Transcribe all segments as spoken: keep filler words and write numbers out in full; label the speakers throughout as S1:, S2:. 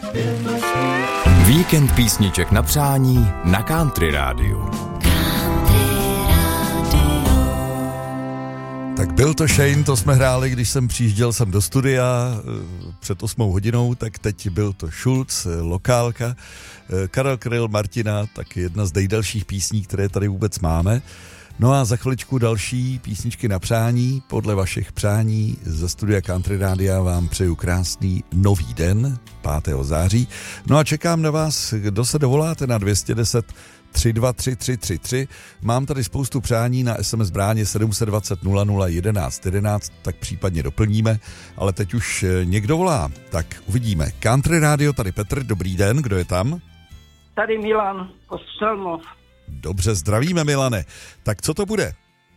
S1: Víkend písniček na přání na Country Rádiu.
S2: Tak byl to Shane, to jsme hráli, když jsem přijížděl sem do studia před osmou hodinou, tak teď byl to Schulz, lokálka, Karel Kryl, Martina, tak jedna z nejdelších písní, které tady vůbec máme. No a za chviličku další písničky na přání, podle vašich přání ze studia Country Rádia vám přeju krásný nový den, pátého září. No a čekám na vás, kdo se dovoláte na dvě stě deset tři dva tři tři tři tři. Mám tady spoustu přání na es em es bráně sedm set dvacet nula nula jedenáct jedenáct, tak případně doplníme, ale teď už někdo volá, tak uvidíme. Country Radio, tady Petr, dobrý den, kdo je tam?
S3: Tady Milan, Kostelmov.
S2: Dobře, zdravíme Milane. Tak co to bude?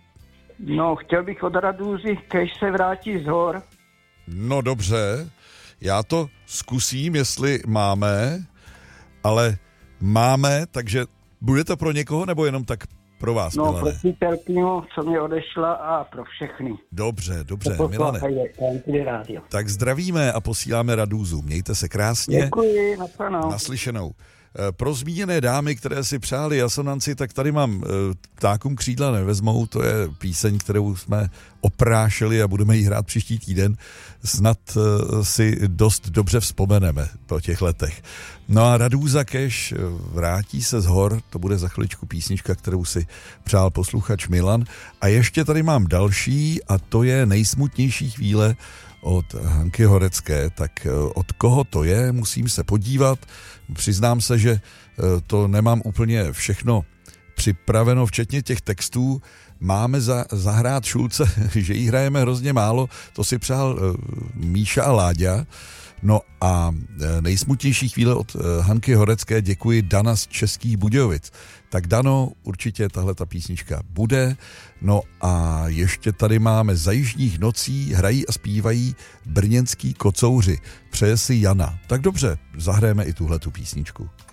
S3: No, chtěl bych od Radůzy, kež se vrátí z hor.
S2: No dobře, já to zkusím, jestli máme, ale máme, takže bude to pro někoho, nebo jenom tak pro vás,
S3: no,
S2: Milane?
S3: No, pro přítelkyňu, co mě odešla a pro všechny.
S2: Dobře, dobře,
S3: to
S2: Milane. Tak zdravíme a posíláme Radůzu. Mějte se krásně.
S3: Děkuji, naslyšenou.
S2: Naslyšenou. Pro zmíněné dámy, které si přáli asonanci, tak tady mám Ptákům křídla nevezmou, to je píseň, kterou jsme oprášili a budeme ji hrát příští týden. Snad si dost dobře vzpomeneme po těch letech. No a Radúza Keš, vrátí se z hor, to bude za chviličku písnička, kterou si přál posluchač Milan. A ještě tady mám další a to je Nejsmutnější chvíle od Hanky Horecké. Tak od koho to je, musím se podívat. Přiznám se, že to nemám úplně všechno připraveno, včetně těch textů. Máme za, zahrát Šulce, že jí hrajeme hrozně málo, to si přál uh, Míša a Láďa. No a uh, Nejsmutnější chvíle od uh, Hanky Horecké děkuji Dana z Českých Budějovic. Tak Dano, určitě tahle ta písnička bude. No a ještě tady máme Za jižních nocí hrají a zpívají brněnský kocouři. Přeje si Jana. Tak dobře, zahrajeme i tuhletu písničku.